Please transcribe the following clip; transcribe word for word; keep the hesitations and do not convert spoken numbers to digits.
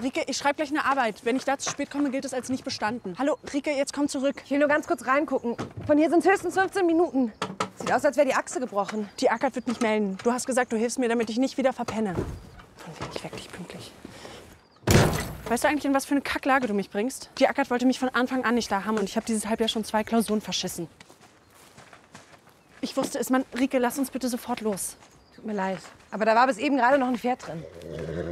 Rike, ich schreibe gleich eine Arbeit. Wenn ich da zu spät komme, gilt es als nicht bestanden. Hallo, Rike, jetzt komm zurück. Ich will nur ganz kurz reingucken. Von hier sind es höchstens fünfzehn Minuten. Sieht aus, als wäre die Achse gebrochen. Die Ackert wird mich melden. Du hast gesagt, du hilfst mir, damit ich nicht wieder verpenne. Dann werde ich wirklich pünktlich. Weißt du eigentlich, in was für eine Kacklage du mich bringst? Die Ackert wollte mich von Anfang an nicht da haben und ich habe dieses Halbjahr schon zwei Klausuren verschissen. Ich wusste es, Mann. Rike, lass uns bitte sofort los. Tut mir leid. Aber da war bis eben gerade noch ein Pferd drin.